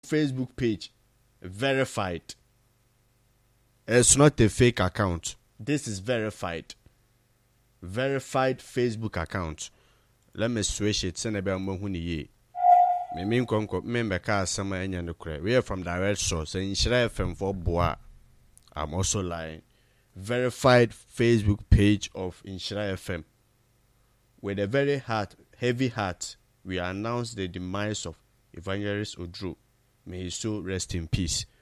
Facebook page. Verified. It's not a fake account. This is verified. Verified Facebook account. Let me switch it. Send a bell mohuni. Me mean conco member car summer and the cray. We are from direct source and Shire FM for Bois. I'm also lying. Verified Facebook page of Inshira FM. With a very heavy heart, we announce the demise of Evangelist Odro. May his soul rest in peace.